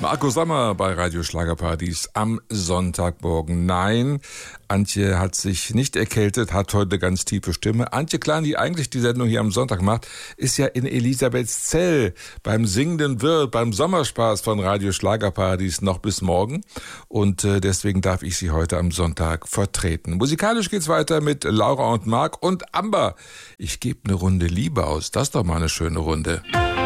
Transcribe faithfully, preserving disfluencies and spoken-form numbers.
Marco Sommer bei Radio Schlagerparadies am Sonntagmorgen. Nein, Antje hat sich nicht erkältet, hat heute ganz tiefe Stimme. Antje Klein, die eigentlich die Sendung hier am Sonntag macht, ist ja in Elisabethzell beim singenden Wirt, beim Sommerspaß von Radio Schlagerparadies noch bis morgen. Und äh, deswegen darf ich sie heute am Sonntag vertreten. Musikalisch geht's weiter mit Laura und Marc und Amber. Ich gebe eine Runde Liebe aus. Das ist doch mal eine schöne Runde.